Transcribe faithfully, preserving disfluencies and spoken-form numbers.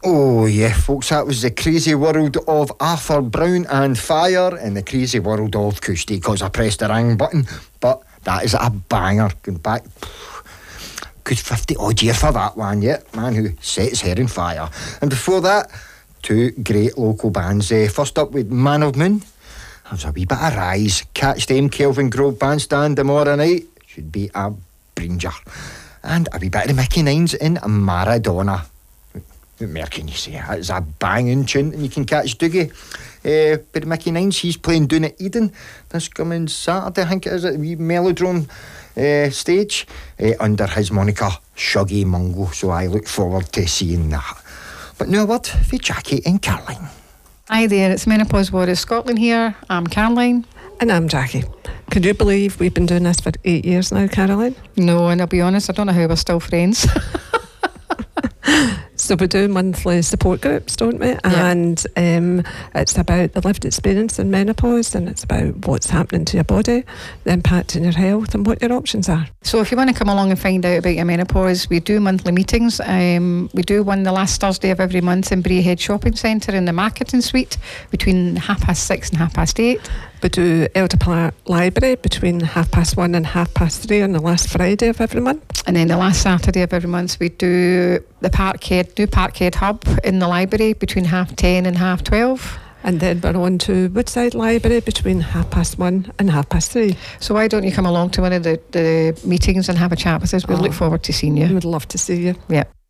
Oh yeah, folks, that was the crazy world of Arthur Brown and Fire and the crazy world of Kirsty, because I pressed the wrong button. But that is a banger. Going back good fifty odd year for that one, yeah. Man who set his hair on fire. And before that, two great local bands. Uh, first up with Man of Moon. There's a wee bit of Rise. Catch them Kelvin Grove Bandstand tomorrow night. Should be a bringer. And a wee bit of the Mickey Nines in Maradona. What more can you say? It's a banging tune, and you can catch Dougie uh, by the Mickey Nines. He's playing down at Eden this coming Saturday, I think it is, at the wee Melodrome uh, stage uh, under his moniker Shuggy Mungo. So I look forward to seeing that. But now a word for Jackie and Caroline. Hi there, it's Menopause Warriors Scotland here. I'm Caroline. And I'm Jackie. Could you believe we've been doing this for eight years now, Caroline? No, and I'll be honest, I don't know how we're still friends. So we do monthly support groups, don't we? Yeah. And um, it's about the lived experience in menopause, and it's about what's happening to your body, the impact on your health, and what your options are. So if you want to come along and find out about your menopause, we do monthly meetings. Um, we do one the last Thursday of every month in Braehead Shopping Centre in the Marketing Suite between half past six and half past eight. We do Elder Park Library between half past one and half past three on the last Friday of every month. And then the last Saturday of every month we do the Parkhead, new Parkhead Hub in the library between half ten and half twelve. And then we're on to Woodside Library between half past one and half past three. So why don't you come along to one of the, the meetings and have a chat with us? We'll Oh. look forward to seeing you. We would love to see you. Yeah.